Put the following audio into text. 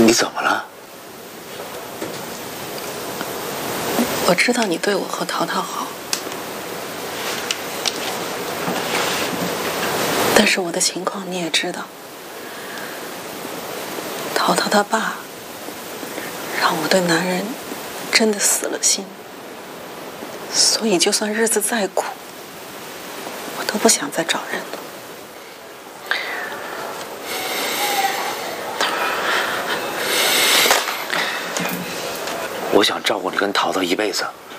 你怎么了？ 我知道你对我和淘淘好，但是我的情况你也知道。淘淘他爸让我对男人真的死了心，所以就算日子再苦，我都不想再找人了。 我想照顾你跟淘淘一辈子。